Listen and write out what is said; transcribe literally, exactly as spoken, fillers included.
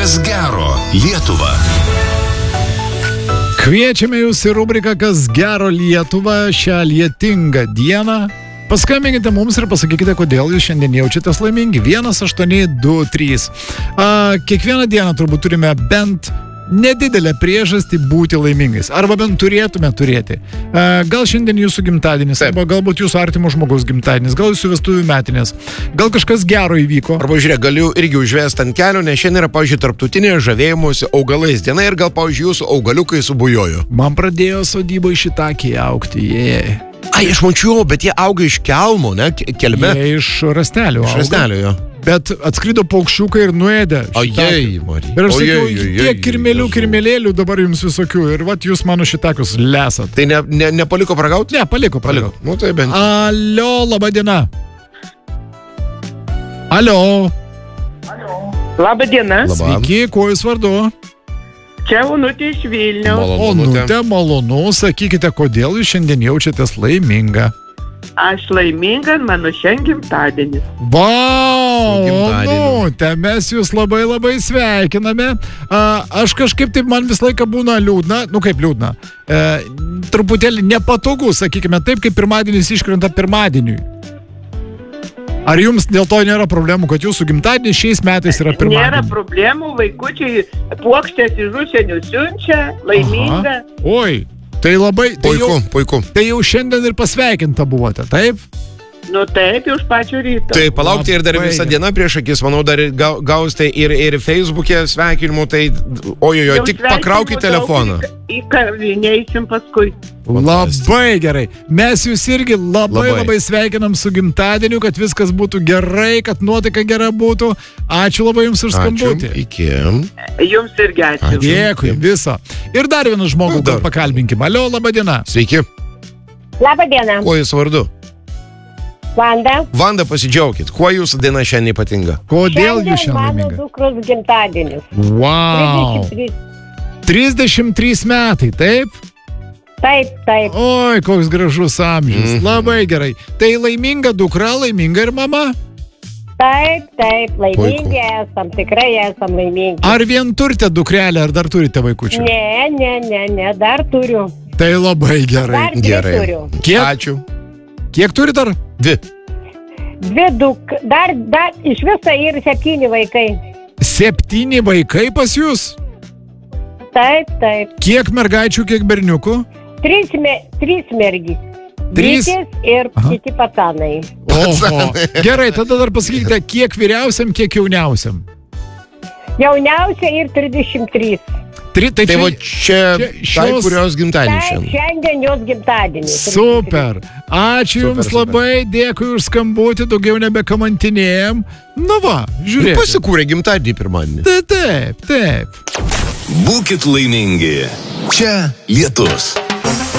Kas gero Lietuva. Kviečiame jūs į rubriką Kas gero Lietuva šią lietingą dieną. Paskambinkite mums ir pasakykite, kodėl jūs šiandien jaučiatės laimingi. vienas aštuoni du trys. A, kiekvieną dieną turbūt turime bent nedidelę priežastį būti laimingais. Arba bent turėtume turėti. A, gal šiandien jūsų gimtadienis, Taip. arba galbūt jūsų artimo žmogaus gimtadienis, gal jūsų vestuvių metinės, gal kažkas gero įvyko. Arba, žiūrėk, galiu irgi užvesti ant kelio, nes šiandien yra, pavyzdžiui, tarptautinė žavėjimuose augalais diena ir gal, pavyzdžiui, jūsų augaliukai subujojo. Man pradėjo sodybai šitakį aukti. Jie. Ai, aš mačiau, bet jie auga iš kelmo, ne? Kelme. Jie iš rastelių. Iš auga. rąstelio, jo. Bet atskrido paukščiukai ir nuėdė. Ojei, Marija. Ir aš sakiau, Ojei, ojei, tiek kirmėlių, Jėzau. kirmėlėlių dabar jums visokių. Ir vat jūs mano šitakius lesat. Tai ne, ne, nepaliko pragauti? Ne, paliko, paliko. Paliko. Nu, tai bent. Alio, laba diena. Alio. Labą dieną. Labą. Sveiki, kuo jūs vardu? Čia Onutė iš Vilniaus. Malonu. Onutė, malonu. Sakykite, kodėl jūs šiandien jaučiatės laiminga. Aš laiminga, mano šiandien gimtadienis. Vau, Su gimtadieniu. Onutė, mes jūs labai labai sveikiname. A, aš kažkaip taip man visą laiką būna liūdna, nu kaip liūdna, e, truputėlį nepatogu, sakykime, taip kaip pirmadienis iškrenta pirmadieniui. Ar jums dėl to nėra problemų, kad jūsų gimtadienis šiais metais yra Nėra pirmadienis? problemų, vaikučiai puokštės iš užsienio siunčia, laiminga. Aha. Oi, tai labai, tai Puiku, jau, puiku. tai jau šiandien ir pasveikinta buvote, taip? Nu taip, iš pačio ryto. Tai palaukti ir dar Labai visą gerai. dieną prieš akis, manau, dar ir gau- gausite ir, ir Facebook'e sveikinimų, tai ojojo, Jau tik sveikinimų pakraukit daug, telefoną. Į, į kavinę eisim paskui. Labai gerai. Mes jūs irgi labai labai, Labai. labai sveikinam su gimtadieniu, kad viskas būtų gerai, kad nuotaika gera būtų. Ačiū labai jums už Ačiū. skambutį. Iki. Jums irgi ačiū. Ačiū. Dėkui, viso. Ir dar vieną žmogų Nu, dar. gal pakalbinkim. Alio, laba diena. Sveiki. Labą dieną, Kuo jūs vardu? Vanda. Vanda, pasidžiaukit. Kuo jūsų diena šiandien ypatinga? Kodėl jūs šiandien mano laiminga? dukros gimtadienis. Wow. trisdešimt trys. trisdešimt trys metai, taip? Taip, taip. Oi, koks gražus amžius. Mhm. Labai gerai. Tai laiminga dukra, laiminga ir mama. Taip, taip, laimingi esam, tikrai esam laimingi. Ar vien turite dukrelę, ar dar turite vaikučių? Ne, ne, ne, ne, dar turiu. Tai labai gerai. Dar dvi Gerai. turiu. Kiek, Ačiū. kiek turi dar? Dvi. Dvi duk, dar, dar iš viso ir septyni vaikai. Septyni vaikai pas jūs? Taip, taip. Kiek mergaičių, kiek berniukų? Trys, me, trys mergys. Trys? Vytis ir Aha. kiti patanai. Oho. Gerai, tada dar pasakykite, kiek vyriausiam, kiek jauniausiam. Jauniausia ir trisdešimt trys. Tri, tai Tai čia... va čia, čia tai šios- kurios gimtadienis Taip, šiandien. šiandien jos gimtadienis. Super. Ačiū Super, jums super. labai, dėkui už skambutį, daugiau nebekamantinėjom. Nu va, Nu, žiūrėk. pasikūrė gimtadienį pirmadienį. Taip, taip, taip. Būkit laimingi. Čia Lietus.